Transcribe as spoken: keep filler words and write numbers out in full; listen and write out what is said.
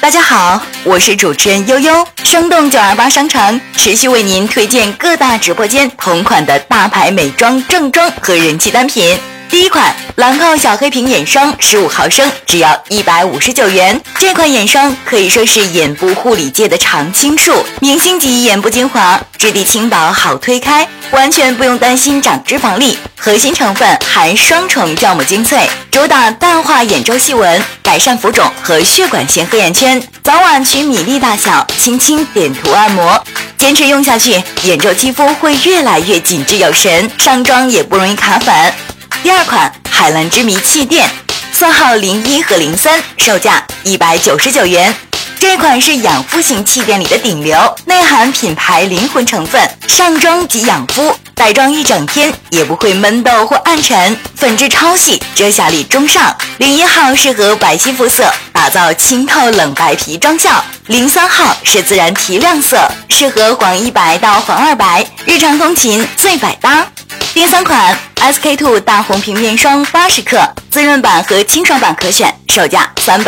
大家好，我是主持人悠悠，生动九二八商城持续为您推荐各大直播间同款的大牌美妆正装和人气单品。第一款兰蔻小黑瓶眼霜十五毫升，只要一百五十九元。这款眼霜可以说是眼部护理界的常青树，明星级眼部精华，质地轻薄好推开，完全不用担心长脂肪粒。核心成分含双重酵母精粹，主打淡化眼周细纹，改善浮肿和血管性黑眼圈，早晚取米粒大小，轻轻点涂按摩。坚持用下去，眼周肌肤会越来越紧致有神，上妆也不容易卡粉。第二款海蓝之谜气垫，色号零一和零三，售价一百九十九元。这款是养肤型气垫里的顶流，内含品牌灵魂成分，上妆即养肤，带妆一整天也不会闷痘或暗沉，粉质超细，遮瑕力中上。零一号适合白皙肤色，打造清透冷白皮妆效。零三号是自然提亮色，适合黄一白到黄二白，日常通勤最百搭。第三款 S K two 大红瓶面霜八十克，滋润版和清爽版可选，售价三百。